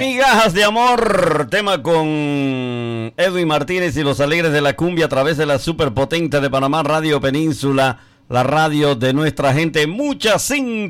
Migajas de amor, tema con Edwin Martínez y los Alegres de la Cumbia a través de la superpotente de Panamá, Radio Península, la radio de nuestra gente. Mucha sintonía.